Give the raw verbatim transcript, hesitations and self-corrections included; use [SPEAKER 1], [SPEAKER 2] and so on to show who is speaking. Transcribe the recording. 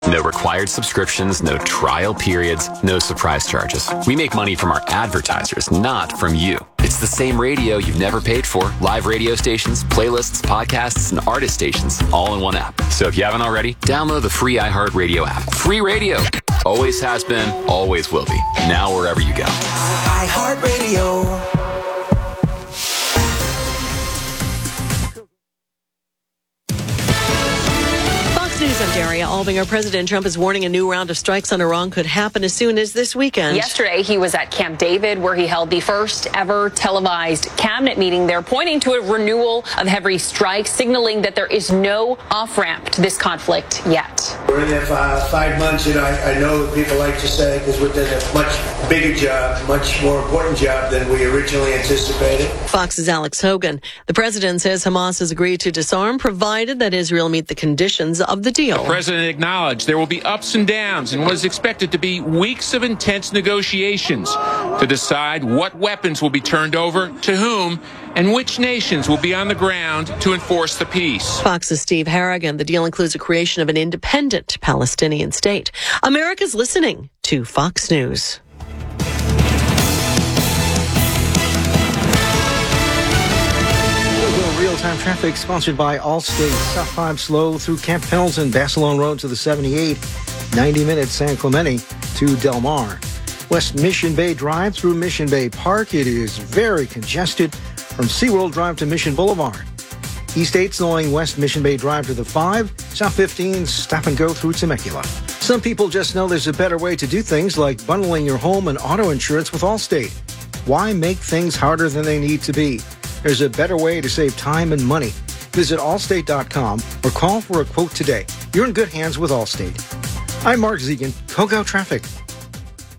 [SPEAKER 1] No required subscriptions, no trial periods, no surprise charges. We make money from our advertisers, not from you. It's the same radio you've never paid for. Live radio stations, playlists, podcasts, and artist stations, all in one app. So if you haven't already, download the free iHeartRadio app. Free radio. Always has been, always will be. Now wherever you go.
[SPEAKER 2] iHeartRadio.
[SPEAKER 3] News, I'm Daria Albinger. President Trump is warning a new round of strikes on Iran could happen as soon as this weekend.
[SPEAKER 4] Yesterday, he was at Camp David, where he held the first ever televised cabinet meeting there, pointing to a renewal of heavy strikes, signaling that there is no off-ramp to this conflict yet.
[SPEAKER 5] We're in there for uh, five months, and I, I know that people like to say, because we're doing a much bigger job, much more important job than we originally anticipated.
[SPEAKER 3] Fox's Alex Hogan. The president says Hamas has agreed to disarm, provided that Israel meet the conditions of the deal.
[SPEAKER 6] The president acknowledged there will be ups and downs in what is expected to be weeks of intense negotiations to decide what weapons will be turned over to whom and which nations will be on the ground to enforce the peace.
[SPEAKER 3] Fox's Steve Harrigan. The deal includes the creation of an independent Palestinian state. America's listening to Fox News.
[SPEAKER 7] Real-time traffic sponsored by Allstate. South five slow through Camp Pendleton, Basilone Road to the seventy-eight. ninety minutes San Clemente to Del Mar. West Mission Bay Drive through Mission Bay Park. It is very congested from SeaWorld Drive to Mission Boulevard. East eight slowing West Mission Bay Drive to the five. South fifteen stop and go through Temecula. Some people just know there's a better way to do things, like bundling your home and auto insurance with Allstate. Why make things harder than they need to be? There's a better way to save time and money. Visit Allstate dot com or call for a quote today. You're in good hands with Allstate. I'm Mark Zegan, Kogo Traffic.